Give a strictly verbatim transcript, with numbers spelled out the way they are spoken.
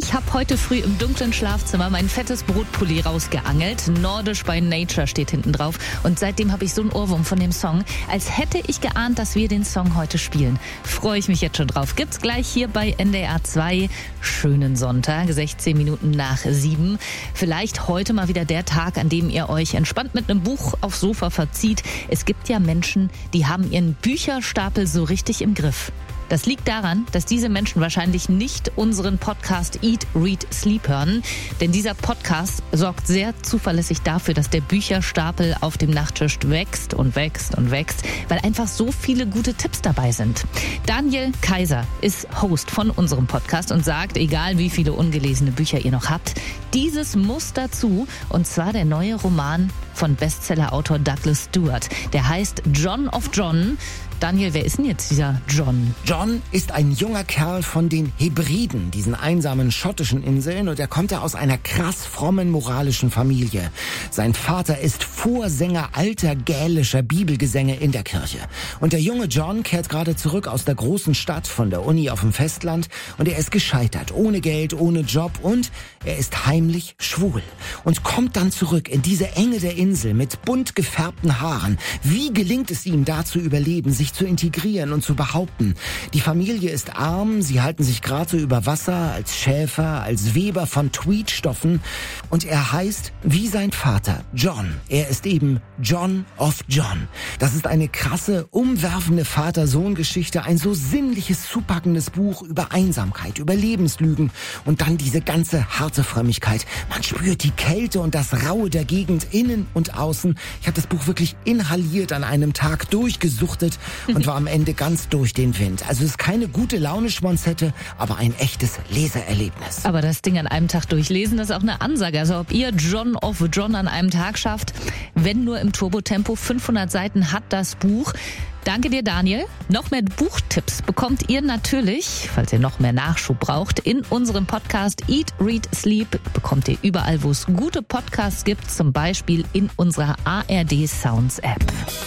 Ich habe heute früh im dunklen Schlafzimmer mein fettes Brotpulli rausgeangelt. Nordisch by Nature steht hinten drauf. Und seitdem habe ich so einen Ohrwurm von dem Song, als hätte ich geahnt, dass wir den Song heute spielen. Freue ich mich jetzt schon drauf. Gibt's gleich hier bei N D R zwei. Schönen Sonntag, sechzehn Minuten nach sieben. Vielleicht heute mal wieder der Tag, an dem ihr euch entspannt mit einem Buch aufs Sofa verzieht. Es gibt ja Menschen, die haben ihren Bücherstapel so richtig im Griff. Das liegt daran, dass diese Menschen wahrscheinlich nicht unseren Podcast Eat, Read, Sleep hören. Denn dieser Podcast sorgt sehr zuverlässig dafür, dass der Bücherstapel auf dem Nachttisch wächst und wächst und wächst, weil einfach so viele gute Tipps dabei sind. Daniel Kaiser ist Host von unserem Podcast und sagt, egal wie viele ungelesene Bücher ihr noch habt, dieses muss dazu, und zwar der neue Roman von Bestsellerautor Douglas Stewart. Der heißt John of John. Daniel, wer ist denn jetzt dieser John? John ist ein junger Kerl von den Hebriden, diesen einsamen schottischen Inseln, und er kommt ja aus einer krass frommen moralischen Familie. Sein Vater ist Vorsänger alter gälischer Bibelgesänge in der Kirche. Und der junge John kehrt gerade zurück aus der großen Stadt von der Uni auf dem Festland und er ist gescheitert, ohne Geld, ohne Job und er ist heimlich schwul und kommt dann zurück in diese Enge der Insel mit bunt gefärbten Haaren. Wie gelingt es ihm da zu überleben, sich zu integrieren und zu behaupten? Die Familie ist arm, sie halten sich gerade so über Wasser als Schäfer, als Weber von Tweedstoffen und er heißt wie sein Vater John. Er ist eben John of John. Das ist eine krasse, umwerfende Vater-Sohn-Geschichte, ein so sinnliches, zupackendes Buch über Einsamkeit, über Lebenslügen und dann diese ganze harte Frömmigkeit. Man spürt die Kälte und das Raue der Gegend innen und außen. Ich habe das Buch wirklich inhaliert an einem Tag, durchgesuchtet und war am Ende ganz durch den Wind. Also es ist keine gute Laune-Schmonzette, aber ein echtes Leseerlebnis. Aber das Ding an einem Tag durchlesen, das ist auch eine Ansage. Also ob ihr John of John an einem Tag schafft, wenn nur im Turbotempo. fünfhundert Seiten hat das Buch. Danke dir, Daniel. Noch mehr Buchtipps bekommt ihr natürlich, falls ihr noch mehr Nachschub braucht, in unserem Podcast Eat, Read, Sleep. Bekommt ihr überall, wo es gute Podcasts gibt, zum Beispiel in unserer A R D Sounds App.